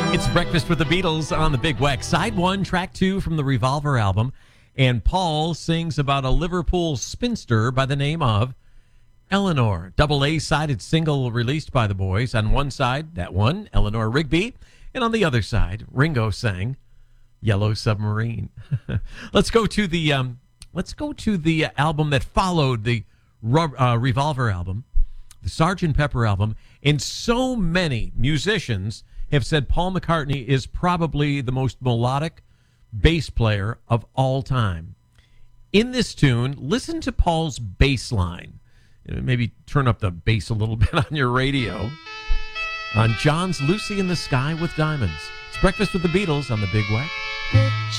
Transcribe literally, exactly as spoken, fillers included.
It's Breakfast with the Beatles on the Big Weck. Side one, track two from the Revolver album. And Paul sings about a Liverpool spinster by the name of Eleanor. Double A-sided single released by the boys. On one side, that one, Eleanor Rigby. And on the other side, Ringo sang Yellow Submarine. Let's go to the um, let's go to the album that followed the uh, Revolver album, the Sergeant Pepper album. And so many musicians have said Paul McCartney is probably the most melodic bass player of all time. In this tune, listen to Paul's bass line. Maybe turn up the bass a little bit on your radio. On John's Lucy in the Sky with Diamonds. It's Breakfast with the Beatles on the Big Weck.